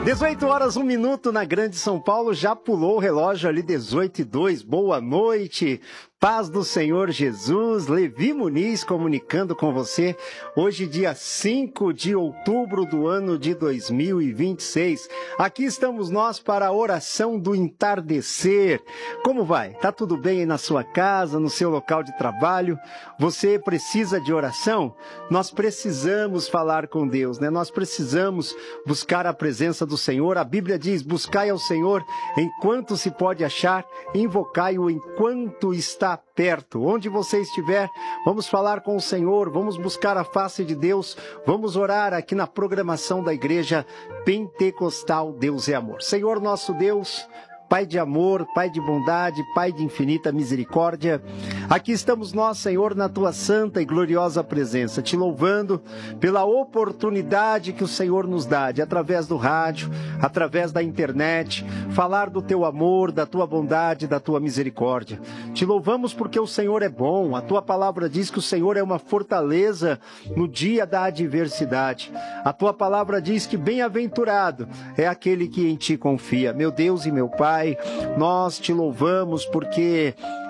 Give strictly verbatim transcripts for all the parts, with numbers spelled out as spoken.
dezoito horas, um minuto na Grande São Paulo, já pulou o relógio ali, dezoito e dois. Boa noite, paz do Senhor Jesus. Levi Muniz comunicando com você, hoje dia cinco de outubro do ano de dois mil e vinte e seis. Aqui estamos nós para a oração do entardecer. Como vai? Tá tudo bem aí na sua casa, no seu local de trabalho? Você precisa de oração? Nós precisamos falar com Deus, né? Nós precisamos buscar a presença do Senhor. A Bíblia diz: buscai ao Senhor enquanto se pode achar, invocai-o enquanto está perto. Onde você estiver, vamos falar com o Senhor, vamos buscar a face de Deus, vamos orar aqui na programação da Igreja Pentecostal Deus é Amor. Senhor nosso Deus, Pai de amor, Pai de bondade, Pai de infinita misericórdia, aqui estamos nós, Senhor, na Tua santa e gloriosa presença, te louvando pela oportunidade que o Senhor nos dá de, através do rádio, através da internet, falar do Teu amor, da Tua bondade, da Tua misericórdia. Te louvamos porque o Senhor é bom, a Tua palavra diz que o Senhor é uma fortaleza no dia da adversidade. A Tua palavra diz que bem-aventurado é aquele que em Ti confia. Meu Deus e meu Pai, nós te louvamos porque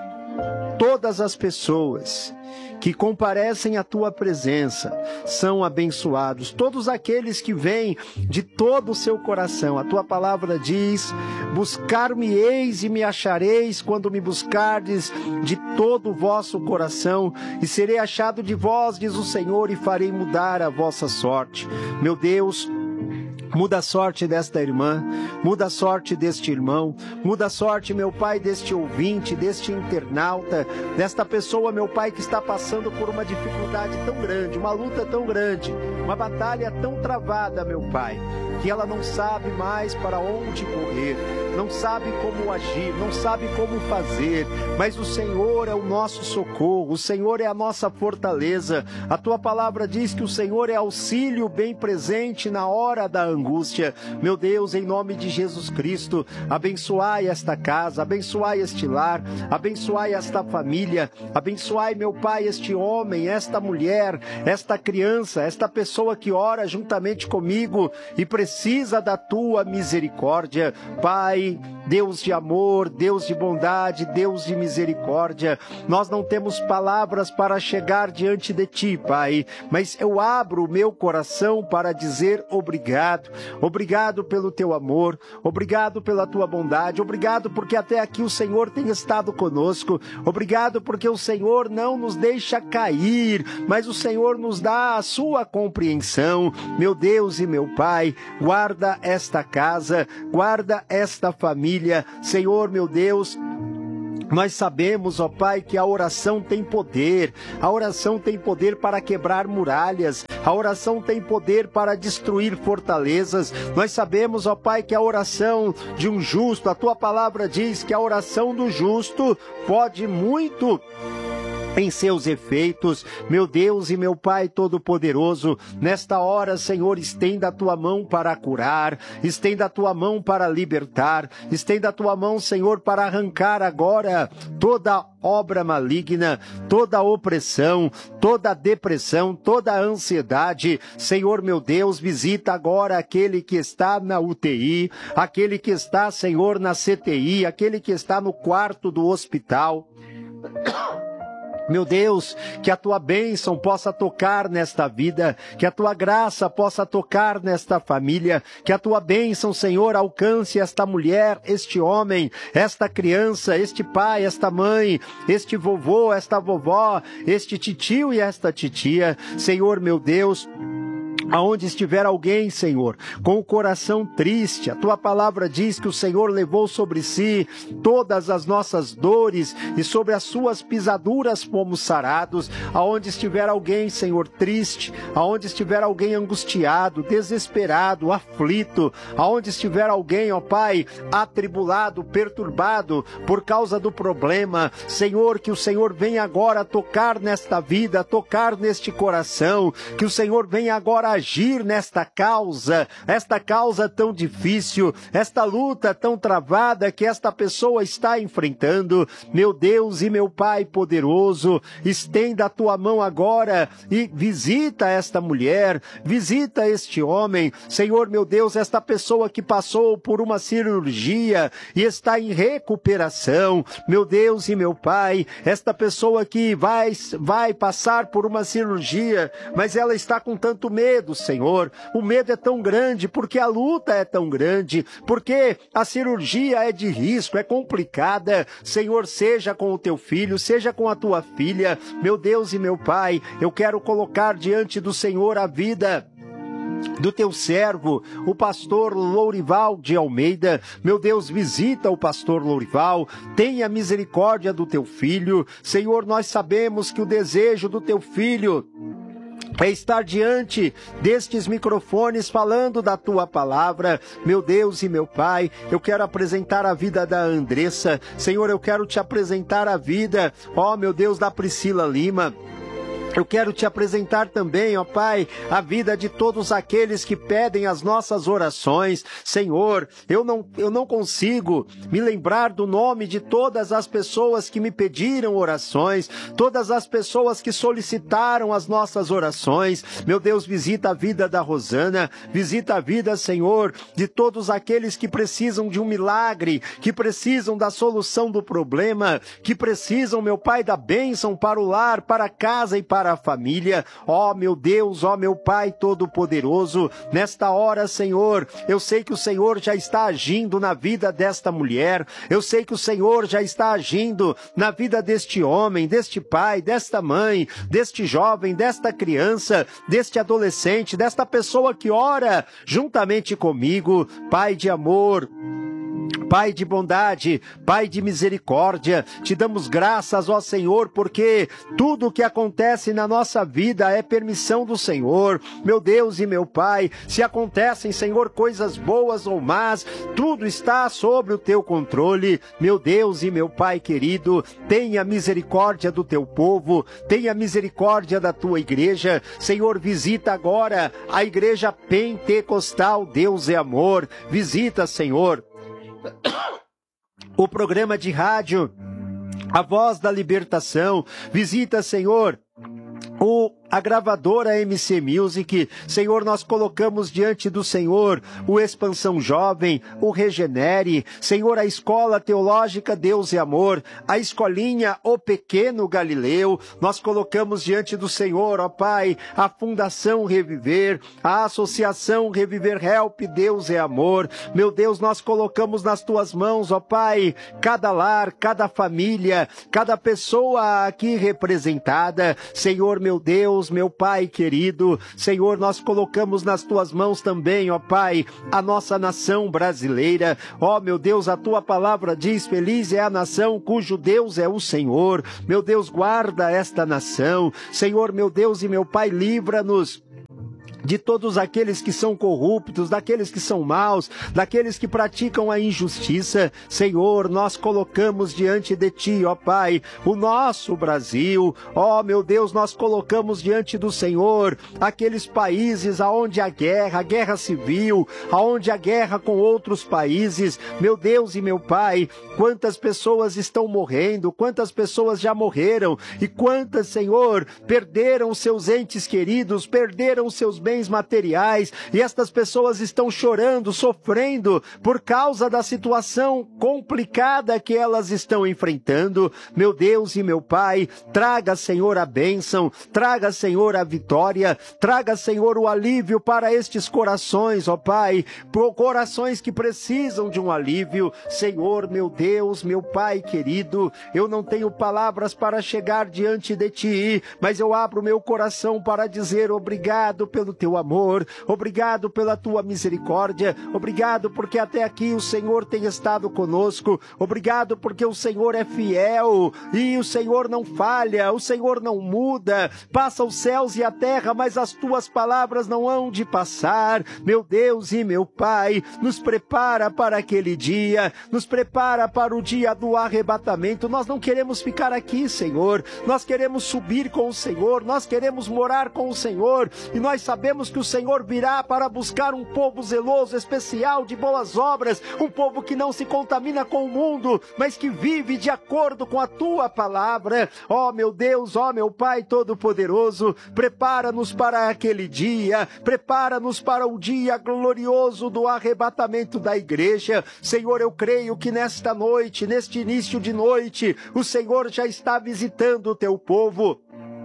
todas as pessoas que comparecem à tua presença são abençoados. Todos aqueles que vêm de todo o seu coração. A tua palavra diz: buscar-me-eis e me achareis quando me buscardes de todo o vosso coração, e serei achado de vós, diz o Senhor, e farei mudar a vossa sorte. Meu Deus, muda a sorte desta irmã, muda a sorte deste irmão, muda a sorte, meu Pai, deste ouvinte, deste internauta, desta pessoa, meu Pai, que está passando por uma dificuldade tão grande, uma luta tão grande, uma batalha tão travada, meu Pai, que ela não sabe mais para onde correr, não sabe como agir, não sabe como fazer, mas o Senhor é o nosso socorro, o Senhor é a nossa fortaleza. A tua palavra diz que o Senhor é auxílio bem presente na hora da angústia. Meu Deus, em nome de Jesus Cristo, abençoai esta casa, abençoai este lar, abençoai esta família, abençoai, meu Pai, este homem, esta mulher, esta criança, esta pessoa que ora juntamente comigo e precisa da tua misericórdia. Pai, Deus de amor, Deus de bondade, Deus de misericórdia, nós não temos palavras para chegar diante de Ti, Pai, mas eu abro o meu coração para dizer obrigado. Obrigado pelo Teu amor, obrigado pela Tua bondade, obrigado porque até aqui o Senhor tem estado conosco, obrigado porque o Senhor não nos deixa cair, mas o Senhor nos dá a Sua compreensão. Meu Deus e meu Pai, guarda esta casa, guarda esta família, Senhor, meu Deus. Nós sabemos, ó Pai, que a oração tem poder, a oração tem poder para quebrar muralhas, a oração tem poder para destruir fortalezas. Nós sabemos, ó Pai, que a oração de um justo, a Tua palavra diz que a oração do justo pode muito em seus efeitos. Meu Deus e meu Pai Todo-Poderoso, nesta hora, Senhor, estenda a Tua mão para curar, estenda a Tua mão para libertar, estenda a Tua mão, Senhor, para arrancar agora toda obra maligna, toda opressão, toda depressão, toda ansiedade. Senhor, meu Deus, visita agora aquele que está na U T I, aquele que está, Senhor, na C T I, aquele que está no quarto do hospital. Meu Deus, que a Tua bênção possa tocar nesta vida, que a Tua graça possa tocar nesta família, que a Tua bênção, Senhor, alcance esta mulher, este homem, esta criança, este pai, esta mãe, este vovô, esta vovó, este titio e esta titia. Senhor, meu Deus, aonde estiver alguém, Senhor, com o coração triste, a Tua palavra diz que o Senhor levou sobre si todas as nossas dores e sobre as Suas pisaduras fomos sarados. Aonde estiver alguém, Senhor, triste, aonde estiver alguém angustiado, desesperado, aflito, aonde estiver alguém, ó Pai, atribulado, perturbado por causa do problema, Senhor, que o Senhor venha agora tocar nesta vida, tocar neste coração, que o Senhor venha agora agir nesta causa, esta causa tão difícil, esta luta tão travada que esta pessoa está enfrentando. Meu Deus e meu Pai poderoso, estenda a tua mão agora e visita esta mulher, visita este homem. Senhor, meu Deus, esta pessoa que passou por uma cirurgia e está em recuperação. Meu Deus e meu Pai, esta pessoa que vai, vai passar por uma cirurgia, mas ela está com tanto medo, Senhor. O medo é tão grande porque a luta é tão grande, porque a cirurgia é de risco, é complicada. Senhor, seja com o teu filho, seja com a tua filha. Meu Deus e meu Pai, eu quero colocar diante do Senhor a vida do teu servo, o pastor Lourival de Almeida. Meu Deus, visita o pastor Lourival, tenha misericórdia do teu filho. Senhor, nós sabemos que o desejo do teu filho é estar diante destes microfones falando da tua palavra. Meu Deus e meu Pai, eu quero apresentar a vida da Andressa. Senhor, eu quero te apresentar a vida, ó meu Deus, da Priscila Lima. Eu quero te apresentar também, ó Pai, a vida de todos aqueles que pedem as nossas orações. Senhor, eu não, eu não consigo me lembrar do nome de todas as pessoas que me pediram orações, todas as pessoas que solicitaram as nossas orações. Meu Deus, visita a vida da Rosana, visita a vida, Senhor, de todos aqueles que precisam de um milagre, que precisam da solução do problema, que precisam, meu Pai, da bênção para o lar, para a casa e para a família. Ó meu Deus, ó meu Pai Todo-Poderoso, nesta hora, Senhor, eu sei que o Senhor já está agindo na vida desta mulher, eu sei que o Senhor já está agindo na vida deste homem, deste pai, desta mãe, deste jovem, desta criança, deste adolescente, desta pessoa que ora juntamente comigo. Pai de amor, Pai de bondade, Pai de misericórdia, te damos graças, ó Senhor, porque tudo o que acontece na nossa vida é permissão do Senhor. Meu Deus e meu Pai, se acontecem, Senhor, coisas boas ou más, tudo está sob o teu controle. Meu Deus e meu Pai querido, tenha misericórdia do teu povo, tenha misericórdia da tua igreja. Senhor, visita agora a igreja pentecostal Deus é Amor. Visita, Senhor, o programa de rádio A Voz da Libertação. Visita, Senhor, o a gravadora M C Music. Senhor, nós colocamos diante do Senhor o Expansão Jovem, o Regenere, Senhor, a Escola Teológica Deus e Amor, a Escolinha O Pequeno Galileu. Nós colocamos diante do Senhor, ó Pai, a Fundação Reviver, a Associação Reviver Help Deus é Amor. Meu Deus, nós colocamos nas tuas mãos, ó Pai, cada lar, cada família, cada pessoa aqui representada. Senhor, meu Deus, meu Pai querido, Senhor, nós colocamos nas tuas mãos também, ó Pai, a nossa nação brasileira. Ó meu Deus, a tua palavra diz: feliz é a nação cujo Deus é o Senhor. Meu Deus, guarda esta nação. Senhor, meu Deus e meu Pai, livra-nos de todos aqueles que são corruptos, daqueles que são maus, daqueles que praticam a injustiça. Senhor, nós colocamos diante de Ti, ó Pai, o nosso Brasil. Ó meu Deus, nós colocamos diante do Senhor aqueles países aonde há guerra, guerra civil, aonde há guerra com outros países. Meu Deus e meu Pai, quantas pessoas estão morrendo, quantas pessoas já morreram e quantas, Senhor, perderam seus entes queridos, perderam seus bens materiais, e estas pessoas estão chorando, sofrendo por causa da situação complicada que elas estão enfrentando. Meu Deus e meu Pai, traga, Senhor, a bênção, traga, Senhor, a vitória, traga, Senhor, o alívio para estes corações, ó Pai, por corações que precisam de um alívio. Senhor, meu Deus, meu Pai querido, eu não tenho palavras para chegar diante de Ti, mas eu abro meu coração para dizer obrigado pelo Teu amor, obrigado pela Tua misericórdia, obrigado porque até aqui o Senhor tem estado conosco, obrigado porque o Senhor é fiel e o Senhor não falha, o Senhor não muda. Passa os céus e a terra, mas as Tuas palavras não hão de passar. Meu Deus e meu Pai, nos prepara para aquele dia, nos prepara para o dia do arrebatamento. Nós não queremos ficar aqui, Senhor, nós queremos subir com o Senhor, nós queremos morar com o Senhor, e nós sabemos sabemos que o Senhor virá para buscar um povo zeloso, especial, de boas obras, um povo que não se contamina com o mundo, mas que vive de acordo com a tua palavra. Ó meu Deus, ó meu Pai Todo-Poderoso, prepara-nos para aquele dia, prepara-nos para o dia glorioso do arrebatamento da igreja. Senhor, eu creio que nesta noite, neste início de noite, o Senhor já está visitando o teu povo.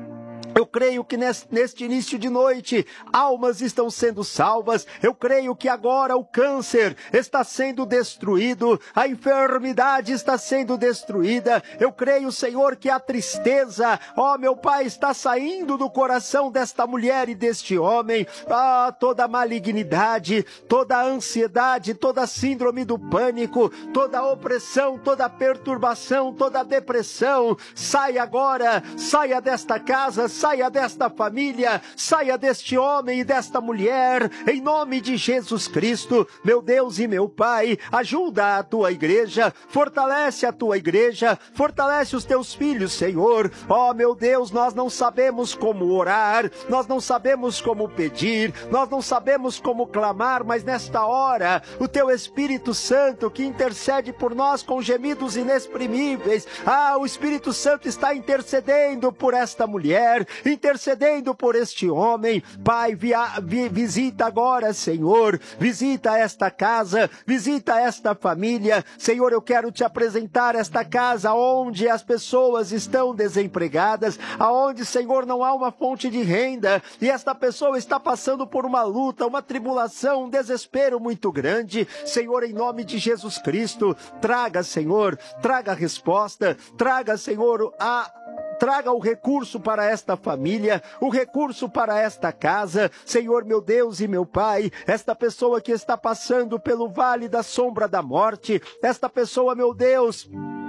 Eu creio que neste início de noite, almas estão sendo salvas. Eu creio que agora o câncer está sendo destruído, a enfermidade está sendo destruída. Eu creio, Senhor, que a tristeza, ó meu Pai, está saindo do coração desta mulher e deste homem. Ah, toda a malignidade, toda a ansiedade, toda a síndrome do pânico, toda a opressão, toda a perturbação, toda a depressão, saia agora, saia desta casa, saia desta família, saia deste homem e desta mulher, em nome de Jesus Cristo. Meu Deus e meu Pai, ajuda a tua igreja, fortalece a tua igreja, fortalece os teus filhos, Senhor. Ó meu Deus, nós não sabemos como orar, nós não sabemos como pedir, nós não sabemos como clamar, mas nesta hora, o teu Espírito Santo que intercede por nós com gemidos inexprimíveis, ah, o Espírito Santo está intercedendo por esta mulher, intercedendo por este homem. Pai, via, vi, visita agora, Senhor, visita esta casa, visita esta família. Senhor, eu quero te apresentar esta casa onde as pessoas estão desempregadas, aonde, Senhor, não há uma fonte de renda, e esta pessoa está passando por uma luta, uma tribulação, um desespero muito grande. Senhor, em nome de Jesus Cristo, traga, Senhor, traga a resposta, traga, Senhor, a traga o recurso para esta família, o recurso para esta casa. Senhor, meu Deus e meu Pai, esta pessoa que está passando pelo vale da sombra da morte, esta pessoa, meu Deus,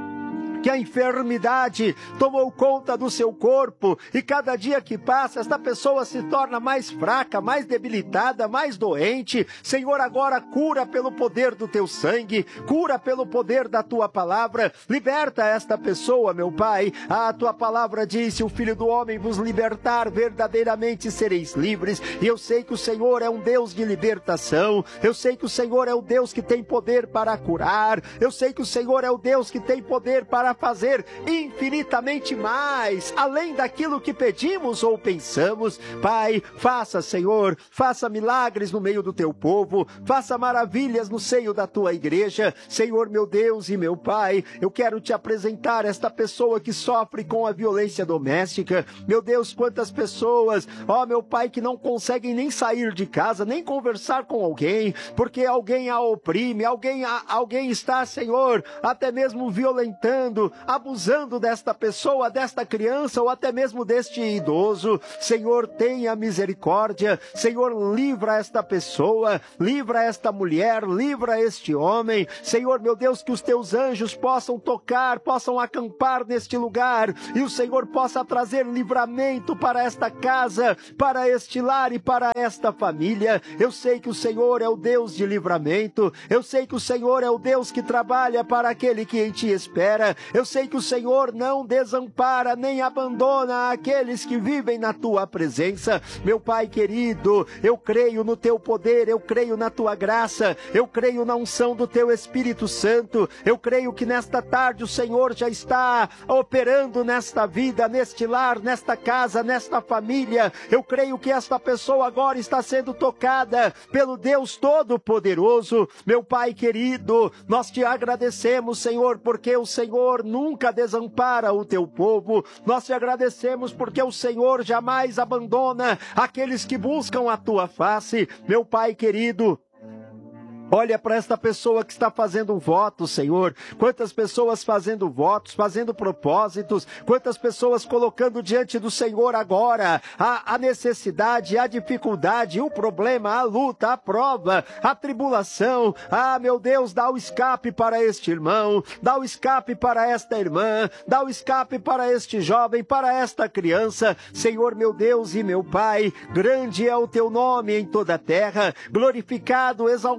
que a enfermidade tomou conta do seu corpo, e cada dia que passa, esta pessoa se torna mais fraca, mais debilitada, mais doente. Senhor, agora cura pelo poder do teu sangue, cura pelo poder da tua palavra, liberta esta pessoa, meu Pai. A tua palavra diz: se o Filho do Homem vos libertar, verdadeiramente sereis livres. E eu sei que o Senhor é um Deus de libertação, eu sei que o Senhor é o Deus que tem poder para curar, eu sei que o Senhor é o Deus que tem poder para fazer infinitamente mais, além daquilo que pedimos ou pensamos. Pai, faça, Senhor, faça milagres no meio do teu povo, faça maravilhas no seio da tua igreja. Senhor, meu Deus e meu Pai, eu quero te apresentar esta pessoa que sofre com a violência doméstica. Meu Deus, quantas pessoas, ó meu Pai, que não conseguem nem sair de casa, nem conversar com alguém, porque alguém a oprime, alguém, a, alguém está, Senhor, até mesmo violentando, abusando desta pessoa, desta criança ou até mesmo deste idoso. Senhor, tenha misericórdia. Senhor, livra esta pessoa, livra esta mulher, livra este homem. Senhor, meu Deus, que os teus anjos possam tocar, possam acampar neste lugar, e o Senhor possa trazer livramento para esta casa, para este lar e para esta família. Eu sei que o Senhor é o Deus de livramento, eu sei que o Senhor é o Deus que trabalha para aquele que em ti espera. Eu sei que o Senhor não desampara nem abandona aqueles que vivem na tua presença. Meu Pai querido, eu creio no teu poder, eu creio na tua graça, eu creio na unção do teu Espírito Santo. Eu creio que nesta tarde o Senhor já está operando nesta vida, neste lar, nesta casa, nesta família. Eu creio que esta pessoa agora está sendo tocada pelo Deus Todo-Poderoso. Meu Pai querido, nós te agradecemos, Senhor, porque o Senhor nunca desampara o teu povo. Nós te agradecemos porque o Senhor jamais abandona aqueles que buscam a tua face. Meu Pai querido, olha para esta pessoa que está fazendo um voto, Senhor. Quantas pessoas fazendo votos, fazendo propósitos, quantas pessoas colocando diante do Senhor agora a, a necessidade, a dificuldade, o problema, a luta, a prova, a tribulação. Ah, meu Deus, dá o escape para este irmão, dá o escape para esta irmã, dá o escape para este jovem, para esta criança. Senhor, meu Deus e meu Pai, grande é o teu nome em toda a terra, glorificado, exaltado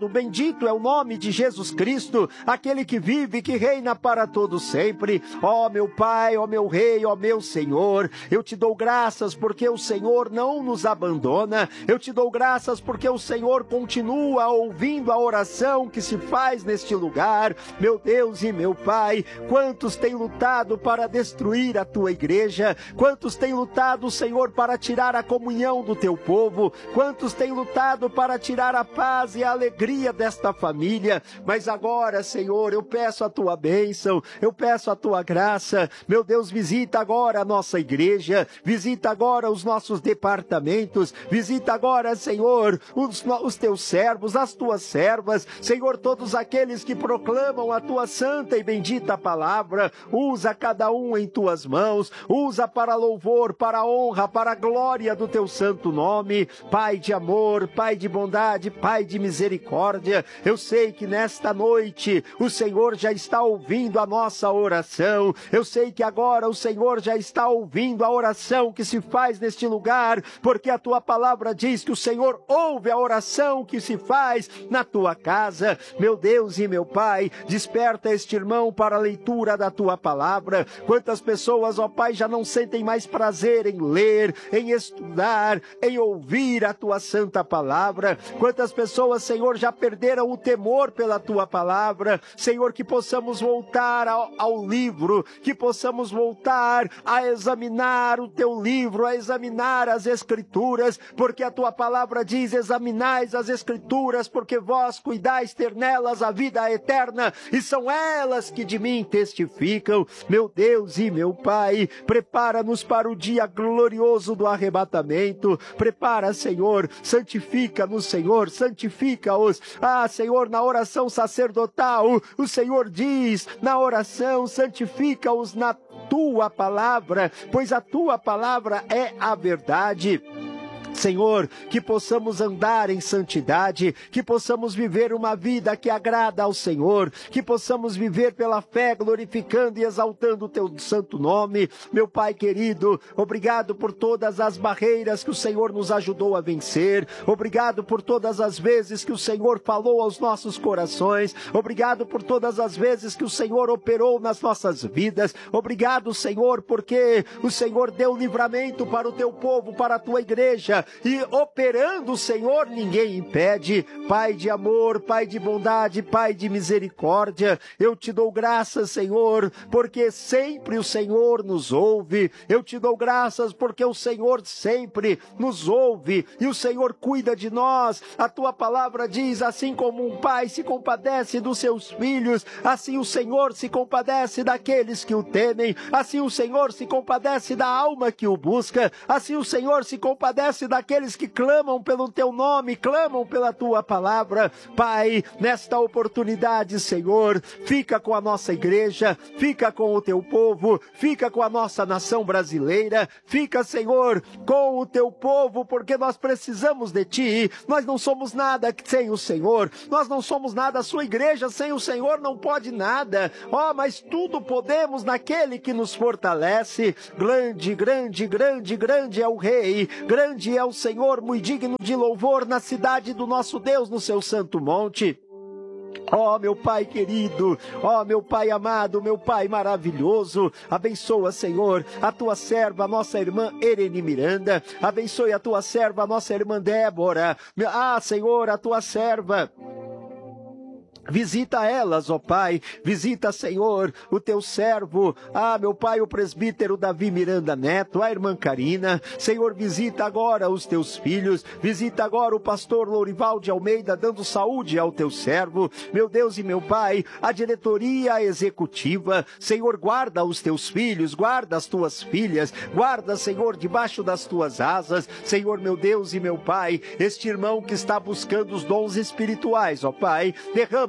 louvado, bendito é o nome de Jesus Cristo, aquele que vive e que reina para todo sempre. Ó meu Pai, ó meu Rei, ó meu Senhor, eu te dou graças porque o Senhor não nos abandona, eu te dou graças porque o Senhor continua ouvindo a oração que se faz neste lugar. Meu Deus e meu Pai, quantos têm lutado para destruir a tua igreja, quantos têm lutado, Senhor, para tirar a comunhão do teu povo, quantos têm lutado para tirar a paz e a alegria desta família, mas agora, Senhor, eu peço a tua bênção, eu peço a tua graça. Meu Deus, visita agora a nossa igreja, visita agora os nossos departamentos, visita agora, Senhor, os, os teus servos, as tuas servas, Senhor, todos aqueles que proclamam a tua santa e bendita palavra. Usa cada um em tuas mãos, usa para louvor, para honra, para a glória do teu santo nome. Pai de amor, Pai de bondade, Pai de misericórdia, eu sei que nesta noite o Senhor já está ouvindo a nossa oração, eu sei que agora o Senhor já está ouvindo a oração que se faz neste lugar, porque a tua palavra diz que o Senhor ouve a oração que se faz na tua casa. Meu Deus e meu Pai, desperta este irmão para a leitura da tua palavra. Quantas pessoas, ó Pai, já não sentem mais prazer em ler, em estudar, em ouvir a tua santa palavra. Quantas pessoas, Senhor, já perderam o temor pela tua palavra. Senhor, que possamos voltar ao, ao livro, que possamos voltar a examinar o teu livro, a examinar as escrituras, porque a tua palavra diz: examinais as escrituras, porque vós cuidais ter nelas a vida eterna, e são elas que de mim testificam. Meu Deus e meu Pai, prepara-nos para o dia glorioso do arrebatamento. Prepara, Senhor, santifica-nos, Senhor, santifica-os. Ah, Senhor, na oração sacerdotal, o Senhor diz, na oração, santifica-os na tua palavra, pois a tua palavra é a verdade. Senhor, que possamos andar em santidade, que possamos viver uma vida que agrada ao Senhor, que possamos viver pela fé, glorificando e exaltando o teu santo nome. Meu Pai querido, obrigado por todas as barreiras que o Senhor nos ajudou a vencer, obrigado por todas as vezes que o Senhor falou aos nossos corações, obrigado por todas as vezes que o Senhor operou nas nossas vidas, obrigado, Senhor, porque o Senhor deu livramento para o teu povo, para a tua igreja, e operando, Senhor, ninguém impede. Pai de amor, Pai de bondade, Pai de misericórdia, eu te dou graças, Senhor, porque sempre o Senhor nos ouve. Eu te dou graças porque o Senhor sempre nos ouve e o Senhor cuida de nós. A tua palavra diz: assim como um pai se compadece dos seus filhos, assim o Senhor se compadece daqueles que o temem, assim o Senhor se compadece da alma que o busca, assim o Senhor se compadece daqueles que clamam pelo teu nome, clamam pela tua palavra. Pai, nesta oportunidade, Senhor, fica com a nossa igreja, fica com o teu povo, fica com a nossa nação brasileira, fica, Senhor, com o teu povo, porque nós precisamos de ti. Nós não somos nada sem o Senhor, nós não somos nada, a sua igreja sem o Senhor não pode nada. Ó, oh, mas tudo podemos naquele que nos fortalece. Grande, grande, grande, grande é o Rei, grande é o Senhor, muito digno de louvor na cidade do nosso Deus, no seu santo monte. Ó, oh, meu Pai querido, ó, oh, meu Pai amado, meu Pai maravilhoso, abençoa, Senhor, a tua serva, a nossa irmã Ereni Miranda, abençoe a tua serva, a nossa irmã Débora, ah, Senhor, a tua serva. Visita elas, ó Pai, visita, Senhor, o teu servo, ah, meu Pai, o presbítero Davi Miranda Neto, a irmã Karina. Senhor, visita agora os teus filhos, visita agora o pastor Lourival de Almeida, dando saúde ao teu servo. Meu Deus e meu Pai, a diretoria executiva, Senhor, guarda os teus filhos, guarda as tuas filhas, guarda, Senhor, debaixo das tuas asas. Senhor, meu Deus e meu Pai, este irmão que está buscando os dons espirituais, ó Pai, derrama,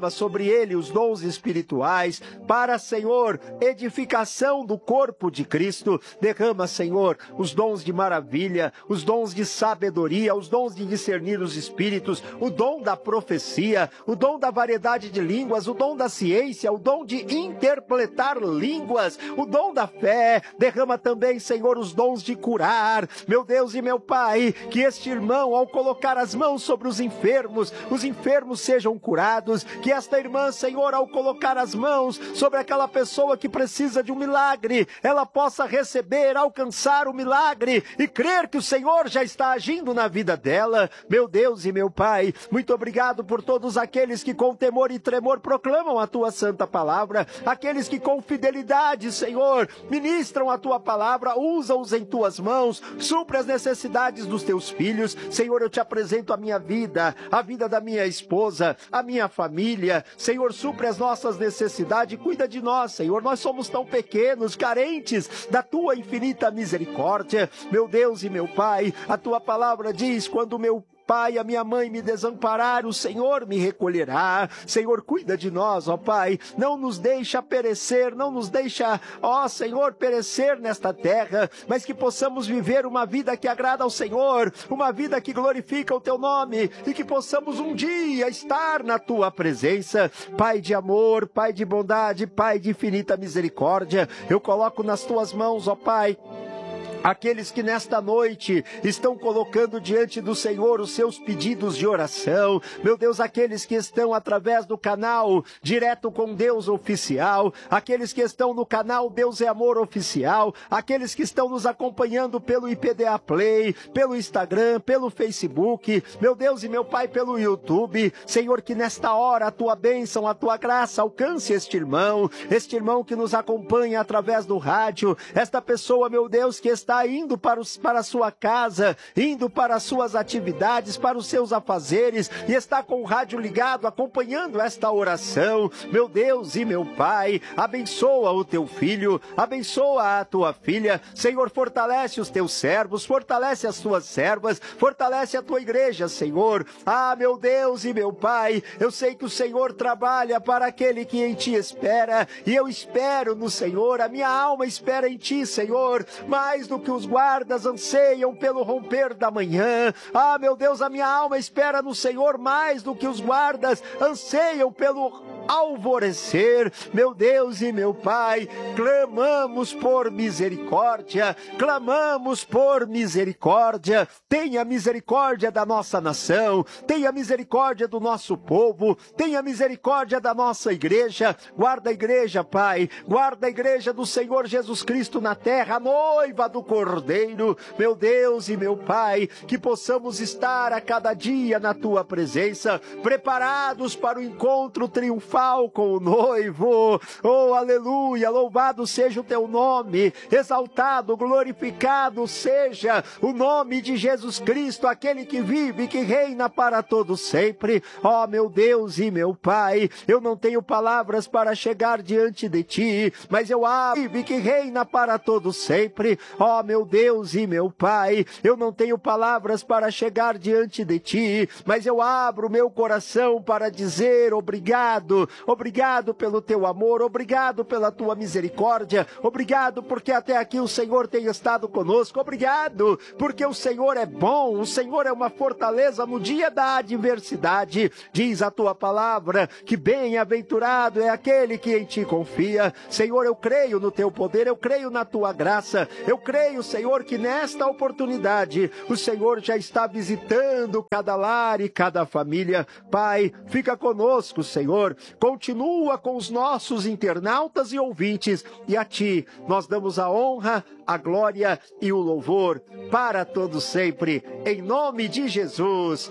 derrama sobre ele os dons espirituais para, Senhor, edificação do corpo de Cristo. Derrama, Senhor, os dons de maravilha, os dons de sabedoria, os dons de discernir os espíritos, o dom da profecia, o dom da variedade de línguas, o dom da ciência, o dom de interpretar línguas, o dom da fé. Derrama também, Senhor, os dons de curar. Meu Deus e meu Pai, que este irmão, ao colocar as mãos sobre os enfermos, os enfermos sejam curados. Que esta irmã, Senhor, ao colocar as mãos sobre aquela pessoa que precisa de um milagre, ela possa receber, alcançar o milagre e crer que o Senhor já está agindo na vida dela. Meu Deus e meu Pai, muito obrigado por todos aqueles que com temor e tremor proclamam a Tua santa palavra, aqueles que com fidelidade, Senhor, ministram a Tua palavra, usa-os em Tuas mãos, supre as necessidades dos Teus filhos. Senhor, eu te apresento a minha vida, a vida da minha esposa, a minha família. Senhor, supre as nossas necessidades, cuida de nós, Senhor. Nós somos tão pequenos, carentes da Tua infinita misericórdia. Meu Deus e meu Pai, a Tua palavra diz, quando meu Pai, a minha mãe me desamparar, o Senhor me recolherá. Senhor, cuida de nós, ó Pai. Não nos deixa perecer, não nos deixa, ó Senhor, perecer nesta terra, mas que possamos viver uma vida que agrada ao Senhor, uma vida que glorifica o Teu nome, e que possamos um dia estar na Tua presença. Pai de amor, Pai de bondade, Pai de infinita misericórdia, eu coloco nas Tuas mãos, ó Pai, aqueles que nesta noite estão colocando diante do Senhor os seus pedidos de oração. Meu Deus, aqueles que estão através do canal Direto com Deus Oficial, aqueles que estão no canal Deus é Amor Oficial, aqueles que estão nos acompanhando pelo I P D A Play, pelo Instagram, pelo Facebook, meu Deus e meu Pai, pelo YouTube. Senhor, que nesta hora a Tua bênção, a Tua graça alcance este irmão, este irmão que nos acompanha através do rádio, esta pessoa, meu Deus, que está indo para, os, para a sua casa, indo para as suas atividades, para os seus afazeres, e está com o rádio ligado, acompanhando esta oração. Meu Deus e meu Pai, abençoa o Teu filho, abençoa a Tua filha. Senhor, fortalece os Teus servos, fortalece as Tuas servas, fortalece a Tua igreja, Senhor. Ah, meu Deus e meu Pai, eu sei que o Senhor trabalha para aquele que em Ti espera, e eu espero no Senhor, a minha alma espera em Ti, Senhor, mais do que os guardas anseiam pelo romper da manhã. Ah, meu Deus, a minha alma espera no Senhor mais do que os guardas anseiam pelo alvorecer. Meu Deus e meu Pai, clamamos por misericórdia, clamamos por misericórdia. Tenha misericórdia da nossa nação, tenha misericórdia do nosso povo, tenha misericórdia da nossa igreja. Guarda a igreja, Pai, guarda a igreja do Senhor Jesus Cristo na terra, a noiva do Cordeiro. Meu Deus e meu Pai, que possamos estar a cada dia na Tua presença, preparados para o encontro triunfal com o noivo. Oh, aleluia, louvado seja o Teu nome, exaltado, glorificado seja o nome de Jesus Cristo, aquele que vive e que reina para todo sempre. Oh, meu Deus e meu Pai, eu não tenho palavras para chegar diante de Ti, mas eu abro e que reina para todo sempre. Oh, meu Deus e meu Pai, eu não tenho palavras para chegar diante de Ti, mas eu abro meu coração para dizer obrigado, obrigado pelo Teu amor, obrigado pela Tua misericórdia, obrigado porque até aqui o Senhor tem estado conosco, obrigado porque o Senhor é bom, o Senhor é uma fortaleza no dia da adversidade. Diz a Tua palavra que bem-aventurado é aquele que em Ti confia. Senhor, eu creio no Teu poder, eu creio na Tua graça, eu creio, Senhor, que nesta oportunidade o Senhor já está visitando cada lar e cada família. Pai, fica conosco, Senhor, continua com os nossos internautas e ouvintes, e a Ti nós damos a honra, a glória e o louvor para todos sempre, em nome de Jesus.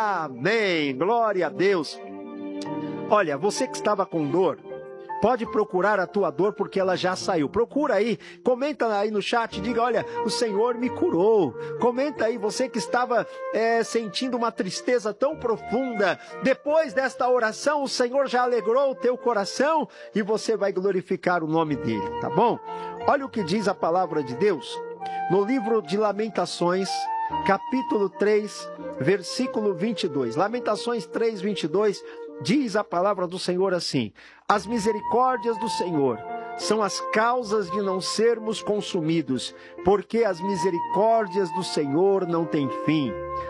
Amém. Glória a Deus. Olha, você que estava com dor, pode procurar a tua dor porque ela já saiu. Procura aí, comenta aí no chat, diga, olha, o Senhor me curou. Comenta aí, você que estava é, sentindo uma tristeza tão profunda, depois desta oração o Senhor já alegrou o teu coração e você vai glorificar o nome dele, tá bom? Olha o que diz a palavra de Deus no livro de Lamentações, capítulo três, versículo vinte e dois. Lamentações três, vinte e dois, diz a palavra do Senhor assim: as misericórdias do Senhor são as causas de não sermos consumidos, porque as misericórdias do Senhor não têm fim.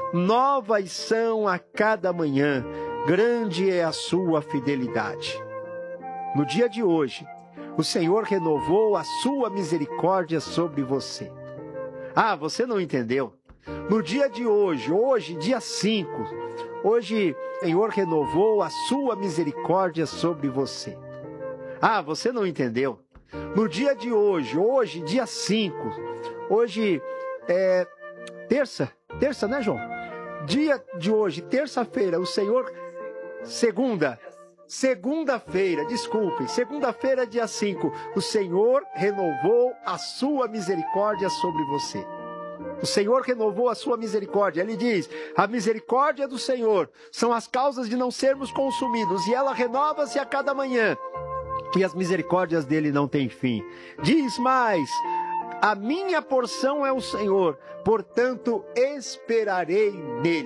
Novas são a cada manhã, grande é a sua fidelidade. No dia de hoje, o Senhor renovou a sua misericórdia sobre você. Ah, você não entendeu? No dia de hoje, hoje, dia cinco, hoje o Senhor renovou a sua misericórdia sobre você. Ah, você não entendeu? No dia de hoje, hoje, dia cinco, hoje é terça, terça, né, João? Dia de hoje, terça-feira, o Senhor, segunda, segunda-feira, desculpem, segunda-feira, dia cinco, o Senhor renovou a sua misericórdia sobre você. O Senhor renovou a sua misericórdia. Ele diz: a misericórdia do Senhor são as causas de não sermos consumidos, e ela renova-se a cada manhã. E as misericórdias dele não têm fim. Diz mais: a minha porção é o Senhor, portanto esperarei nele.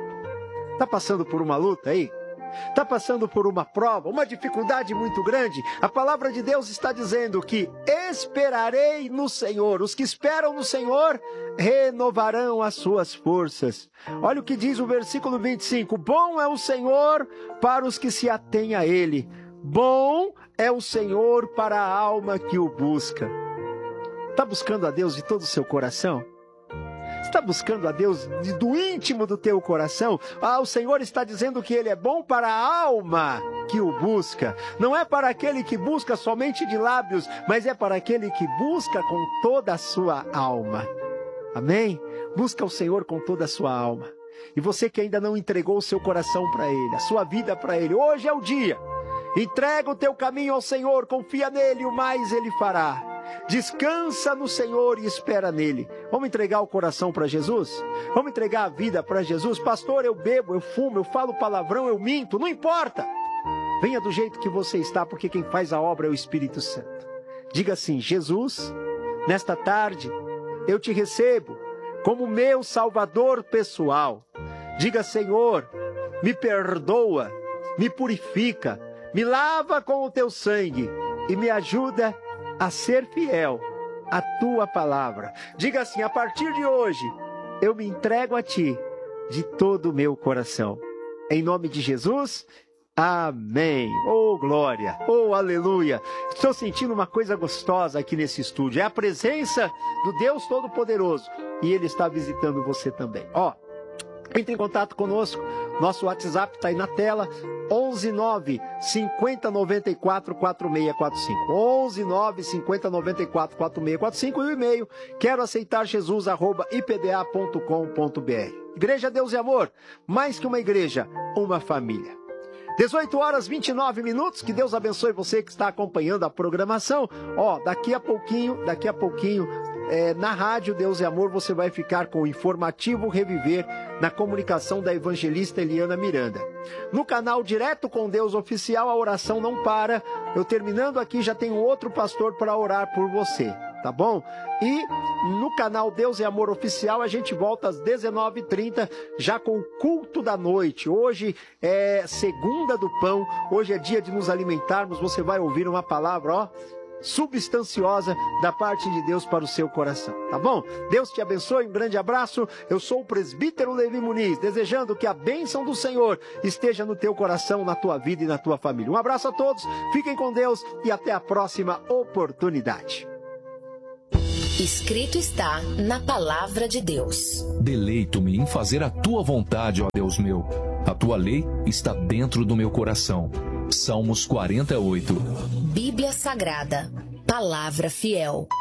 Está passando por uma luta aí? Está passando por uma prova, uma dificuldade muito grande? A palavra de Deus está dizendo que esperarei no Senhor. Os que esperam no Senhor renovarão as suas forças. Olha o que diz o versículo vinte e cinco: bom é o Senhor para os que se atêm a Ele. Bom é o Senhor para a alma que o busca. Está buscando a Deus de todo o seu coração? Está buscando a Deus do íntimo do teu coração? Ah, o Senhor está dizendo que Ele é bom para a alma que o busca. Não é para aquele que busca somente de lábios, mas é para aquele que busca com toda a sua alma. Amém? Busca o Senhor com toda a sua alma. E você que ainda não entregou o seu coração para Ele, a sua vida para Ele, hoje é o dia. Entrega o teu caminho ao Senhor, confia nele, o mais Ele fará. Descansa no Senhor e espera nele. Vamos entregar o coração para Jesus? Vamos entregar a vida para Jesus? Pastor, eu bebo, eu fumo, eu falo palavrão, eu minto, não importa. Venha do jeito que você está, porque quem faz a obra é o Espírito Santo. Diga assim: Jesus, nesta tarde eu te recebo como meu Salvador pessoal. Diga: Senhor, me perdoa, me purifica, me lava com o teu sangue e me ajuda a ser fiel à tua palavra. Diga assim: a partir de hoje, eu me entrego a ti de todo o meu coração. Em nome de Jesus, amém. Oh, glória, oh, aleluia. Estou sentindo uma coisa gostosa aqui nesse estúdio. É a presença do Deus Todo-Poderoso. E Ele está visitando você também. Ó, entre em contato conosco. Nosso WhatsApp está aí na tela. onze nove cinquenta noventa e quatro quarenta e seis quarenta e cinco. onze nove cinquenta noventa e quatro quarenta e seis quarenta e cinco. E o e-mail: quero aceitar Jesus arroba i p d a ponto com ponto b r. Igreja Deus e Amor, mais que uma igreja, uma família. dezoito horas e vinte e nove minutos. Que Deus abençoe você que está acompanhando a programação. Ó, daqui a pouquinho, daqui a pouquinho, é, na rádio Deus e Amor, você vai ficar com o informativo Reviver, na comunicação da evangelista Eliana Miranda. No canal Direto com Deus Oficial, a oração não para. Eu terminando aqui, já tenho outro pastor para orar por você, tá bom? E no canal Deus e Amor Oficial, a gente volta às dezenove e trinta, já com o culto da noite. Hoje é segunda do pão, hoje é dia de nos alimentarmos. Você vai ouvir uma palavra, ó, substanciosa da parte de Deus para o seu coração, tá bom? Deus te abençoe, um grande abraço. Eu sou o presbítero Levi Muniz, desejando que a bênção do Senhor esteja no teu coração, na tua vida e na tua família. Um abraço a todos, fiquem com Deus e até a próxima oportunidade. Escrito está na palavra de Deus: deleito-me em fazer a tua vontade, ó Deus meu. A tua lei está dentro do meu coração. Salmos quarenta e oito. Bíblia Sagrada, palavra fiel.